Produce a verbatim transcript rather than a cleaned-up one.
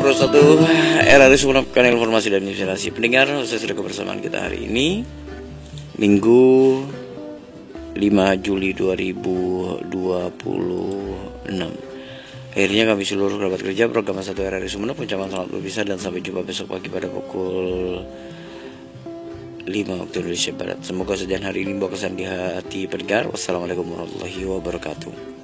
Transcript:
satu R R I Sumeneb, kanal informasi dan inspirasi pendengar. Saya sudah kebersamaan kita hari ini Minggu lima Juli dua ribu dua puluh enam. Akhirnya kami seluruh kerabat kerja program satu R R I Sumeneb ucapan selamat berpisah dan sampai jumpa besok pagi pada pukul lima waktu Indonesia Barat. Semoga sajian hari ini membawa kesan di hati pendengar. Wassalamualaikum warahmatullahi wabarakatuh.